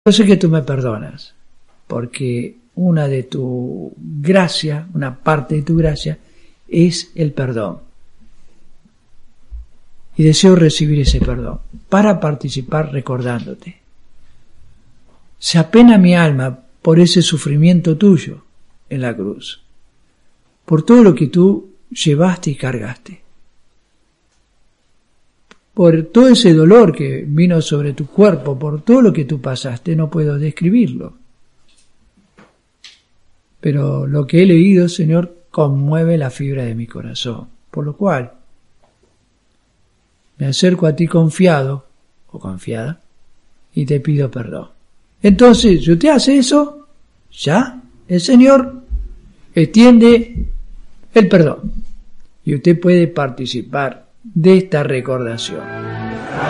Yo sé que tú me perdonas, porque una de tu gracia, una parte de tu gracia, es el perdón. Y deseo recibir ese perdón para participar recordándote. Se apena mi alma por ese sufrimiento tuyo en la cruz, por todo lo que tú llevaste y cargaste, por todo ese dolor que vino sobre tu cuerpo, por todo lo que tú pasaste, no puedo describirlo. Pero lo que he leído, Señor, conmueve la fibra de mi corazón, por lo cual me acerco a ti confiado o confiada y te pido perdón. Entonces, si usted hace eso, ya el Señor extiende el perdón y usted puede participar de esta recordación.